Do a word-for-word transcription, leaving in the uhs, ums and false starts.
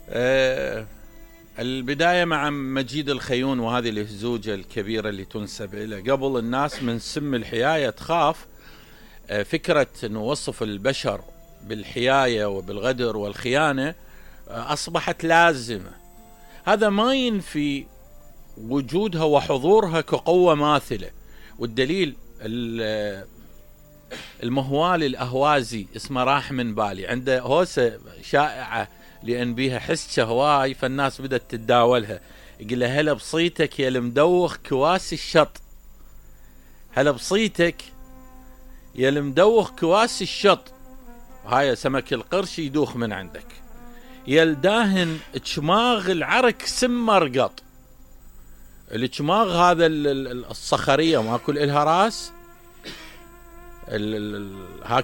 أه البداية مع مجيد الخيون وهذه الهزوجة الكبيرة اللي تنسب إليه. قبل الناس من سم الحياية تخاف، أه فكرة أنه وصف البشر بالحياية وبالغدر والخيانة أه أصبحت لازمة. هذا ما ينفي وجودها وحضورها كقوة ماثلة، والدليل المهوال الأهوازي اسمه راح من بالي، عنده هوسة شائعة لأن بيها حس هواي، فالناس بدأت تتداولها. يقول له هلا بصيتك يا المدوخ كواس الشط، هلا بصيتك يا المدوخ كواس الشط، هاي سمك القرش يدوخ من عندك، يا الداهن تشماغ العرك سمر قط. التشماغ هذا الصخرية ما كل إلها راس،